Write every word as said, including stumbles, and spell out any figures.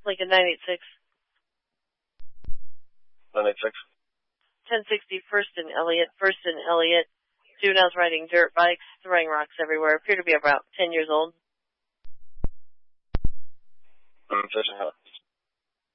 Lincoln nine eight six. nine eight six. ten sixty First and Elliott. First and Elliott. Juveniles riding dirt bikes, throwing rocks everywhere. Appear to be about ten years old. Mm,